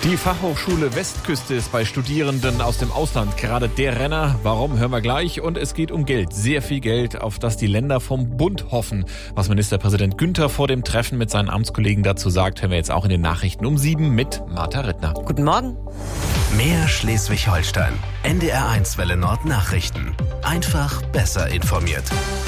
Die Fachhochschule Westküste ist bei Studierenden aus dem Ausland gerade der Renner. Warum, hören wir gleich. Und es geht um Geld. Sehr viel Geld, auf das die Länder vom Bund hoffen. Was Ministerpräsident Günther vor dem Treffen mit seinen Amtskollegen dazu sagt, hören wir jetzt auch in den Nachrichten um 7 mit Martha Rittner. Guten Morgen. Mehr Schleswig-Holstein. NDR1 Welle Nord Nachrichten. Einfach besser informiert.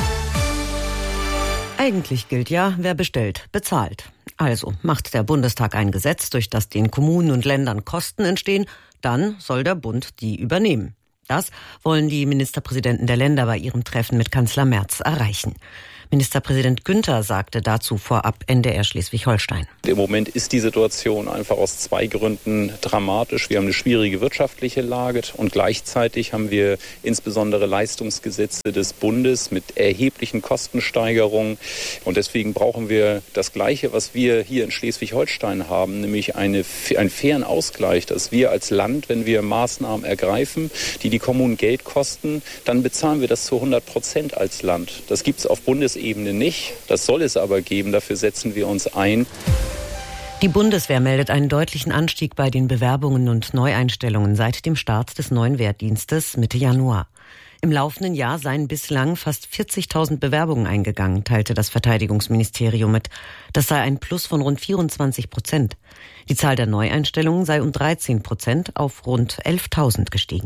Eigentlich gilt ja, wer bestellt, bezahlt. Also macht der Bundestag ein Gesetz, durch das den Kommunen und Ländern Kosten entstehen, dann soll der Bund die übernehmen. Das wollen die Ministerpräsidenten der Länder bei ihrem Treffen mit Kanzler Merz erreichen. Ministerpräsident Günther sagte dazu vorab NDR Schleswig-Holstein. Im Moment ist die Situation einfach aus 2 Gründen dramatisch. Wir haben eine schwierige wirtschaftliche Lage und gleichzeitig haben wir insbesondere Leistungsgesetze des Bundes mit erheblichen Kostensteigerungen. Und deswegen brauchen wir das Gleiche, was wir hier in Schleswig-Holstein haben, nämlich einen fairen Ausgleich, dass wir als Land, wenn wir Maßnahmen ergreifen, die Kommunen Geld kosten, dann bezahlen wir das zu 100% als Land. Das gibt es auf Bundesebene nicht. Das soll es aber geben. Dafür setzen wir uns ein. Die Bundeswehr meldet einen deutlichen Anstieg bei den Bewerbungen und Neueinstellungen seit dem Start des neuen Wehrdienstes Mitte Januar. Im laufenden Jahr seien bislang fast 40.000 Bewerbungen eingegangen, teilte das Verteidigungsministerium mit. Das sei ein Plus von rund 24%. Die Zahl der Neueinstellungen sei um 13% auf rund 11.000 gestiegen.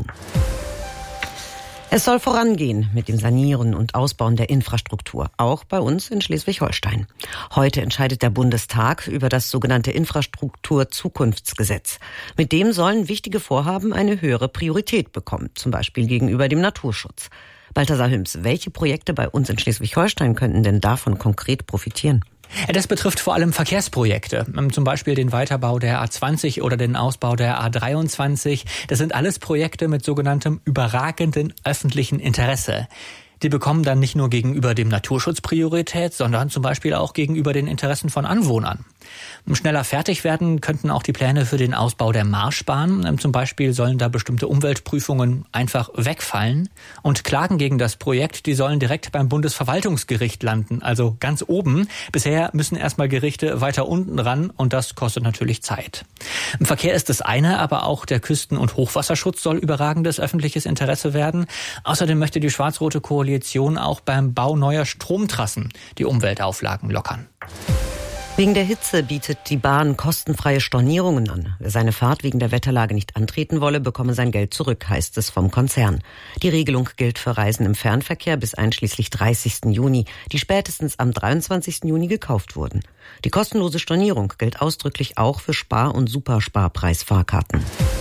Es soll vorangehen mit dem Sanieren und Ausbauen der Infrastruktur, auch bei uns in Schleswig-Holstein. Heute entscheidet der Bundestag über das sogenannte Infrastruktur-Zukunftsgesetz. Mit dem sollen wichtige Vorhaben eine höhere Priorität bekommen, zum Beispiel gegenüber dem Naturschutz. Balthasar Hüms, welche Projekte bei uns in Schleswig-Holstein könnten denn davon konkret profitieren? Das betrifft vor allem Verkehrsprojekte, zum Beispiel den Weiterbau der A20 oder den Ausbau der A23. Das sind alles Projekte mit sogenanntem überragenden öffentlichen Interesse. Die bekommen dann nicht nur gegenüber dem Naturschutz Priorität, sondern zum Beispiel auch gegenüber den Interessen von Anwohnern. Schneller fertig werden könnten auch die Pläne für den Ausbau der Marschbahn. Zum Beispiel sollen da bestimmte Umweltprüfungen einfach wegfallen. Und Klagen gegen das Projekt, die sollen direkt beim Bundesverwaltungsgericht landen, also ganz oben. Bisher müssen erstmal Gerichte weiter unten ran und das kostet natürlich Zeit. Im Verkehr ist das eine, aber auch der Küsten- und Hochwasserschutz soll überragendes öffentliches Interesse werden. Außerdem möchte die schwarz-rote Koalition auch beim Bau neuer Stromtrassen die Umweltauflagen lockern. Wegen der Hitze bietet die Bahn kostenfreie Stornierungen an. Wer seine Fahrt wegen der Wetterlage nicht antreten wolle, bekomme sein Geld zurück, heißt es vom Konzern. Die Regelung gilt für Reisen im Fernverkehr bis einschließlich 30. Juni, die spätestens am 23. Juni gekauft wurden. Die kostenlose Stornierung gilt ausdrücklich auch für Spar- und Supersparpreisfahrkarten.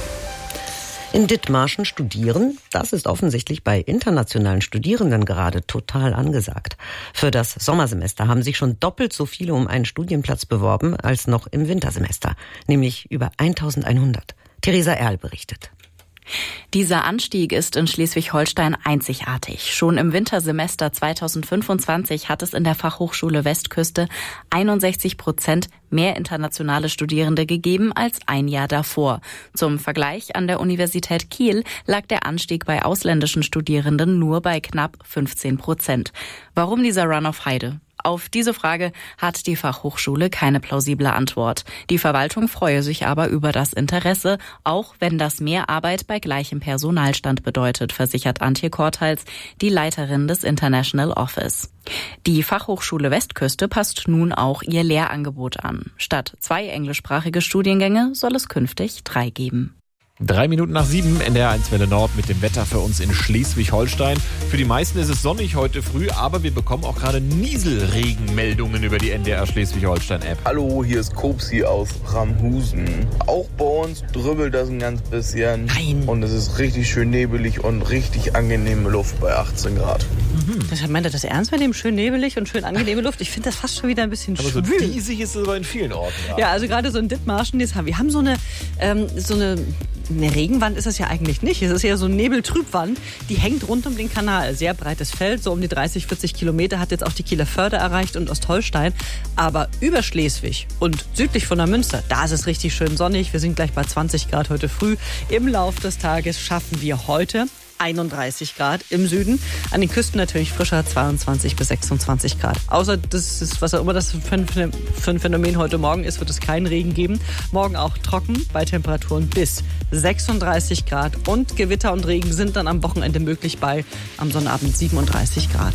In Dithmarschen studieren, das ist offensichtlich bei internationalen Studierenden gerade total angesagt. Für das Sommersemester haben sich schon doppelt so viele um einen Studienplatz beworben als noch im Wintersemester, nämlich über 1100. Theresa Erl berichtet. Dieser Anstieg ist in Schleswig-Holstein einzigartig. Schon im Wintersemester 2025 hat es in der Fachhochschule Westküste 61% mehr internationale Studierende gegeben als ein Jahr davor. Zum Vergleich, an der Universität Kiel lag der Anstieg bei ausländischen Studierenden nur bei knapp 15%. Warum dieser Run auf Heide? Auf diese Frage hat die Fachhochschule keine plausible Antwort. Die Verwaltung freue sich aber über das Interesse, auch wenn das mehr Arbeit bei gleichem Personalstand bedeutet, versichert Antje Korthals, die Leiterin des International Office. Die Fachhochschule Westküste passt nun auch ihr Lehrangebot an. Statt 2 englischsprachige Studiengänge soll es künftig 3 geben. 3 Minuten nach 7, NDR1 Welle Nord mit dem Wetter für uns in Schleswig-Holstein. Für die meisten ist es sonnig heute früh, aber wir bekommen auch gerade Nieselregenmeldungen über die NDR Schleswig-Holstein-App. Hallo, hier ist Kopsi aus Ramhusen. Auch bei uns dribbelt das ein ganz bisschen. Nein. Und es ist richtig schön nebelig und richtig angenehme Luft bei 18 Grad. Meint er das ernst mit dem schön nebelig und schön angenehme Luft? Ich finde das fast schon wieder ein bisschen Aber so schwül. diesig ist es aber in vielen Orten. Ja, also gerade so in Dithmarschen, wir haben so eine Regenwand ist es ja eigentlich nicht. Es ist eher so eine Nebeltrübwand, die hängt rund um den Kanal. Sehr breites Feld, so um die 30, 40 Kilometer, hat jetzt auch die Kieler Förde erreicht und Ostholstein. Aber über Schleswig und südlich von der Münster, da ist es richtig schön sonnig. Wir sind gleich bei 20 Grad heute früh. Im Lauf des Tages schaffen wir heute 31 Grad im Süden. An den Küsten natürlich frischer, 22 bis 26 Grad. Außer das ist, was auch immer das für ein Phänomen heute Morgen ist, wird es keinen Regen geben. Morgen auch trocken bei Temperaturen bis 36 Grad. Und Gewitter und Regen sind dann am Wochenende möglich bei am Sonnabend 37 Grad.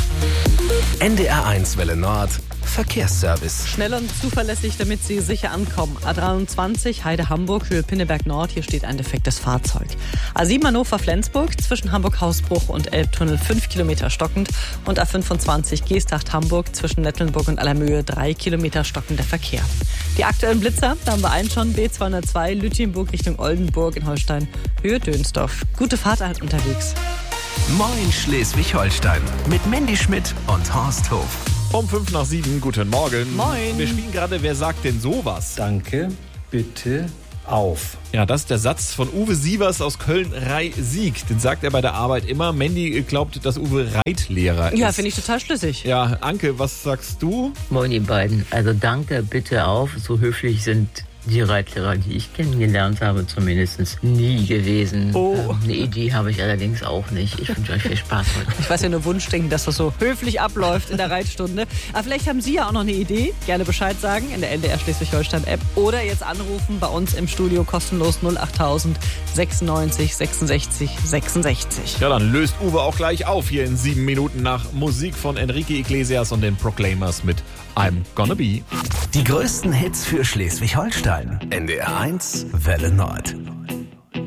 NDR1 Welle Nord. Verkehrsservice. Schnell und zuverlässig, damit Sie sicher ankommen. A23 Heide-Hamburg, Höhe Pinneberg Nord. Hier steht ein defektes Fahrzeug. A7 Hannover-Flensburg, zwischen Hamburg-Hausbruch und Elbtunnel 5 Kilometer stockend. Und A25 Geesthacht-Hamburg, zwischen Nettlenburg und Allermöhe 3 Kilometer stockender Verkehr. Die aktuellen Blitzer, da haben wir einen schon. B202 Lütjenburg Richtung Oldenburg in Holstein, Höhe Dönsdorf. Gute Fahrt halt unterwegs. Moin Schleswig-Holstein mit Mandy Schmidt und Horst Hof. Um 6:55, guten Morgen. Moin. Wir spielen gerade Wer sagt denn sowas? Danke, bitte, auf. Ja, das ist der Satz von Uwe Sievers aus Köln-Rhein-Sieg. Den sagt er bei der Arbeit immer. Mandy glaubt, dass Uwe Reitlehrer ist. Ja, finde ich total schlüssig. Ja, Anke, was sagst du? Moin ihr beiden. Also danke, bitte auf. So höflich sind die Reitlehrer, die ich kennengelernt habe, zumindest nie gewesen. Oh. Eine Idee habe ich allerdings auch nicht. Ich wünsche euch viel Spaß heute. Ich weiß ja nur Wunschdenken, dass das so höflich abläuft in der Reitstunde. Aber vielleicht haben Sie ja auch noch eine Idee. Gerne Bescheid sagen in der NDR Schleswig-Holstein-App oder jetzt anrufen bei uns im Studio kostenlos 08000 96 66 66. Ja, dann löst Uwe auch gleich auf hier in 7 Minuten nach Musik von Enrique Iglesias und den Proclaimers mit I'm Gonna Be. Die größten Hits für Schleswig-Holstein. NDR1 Welle Nord.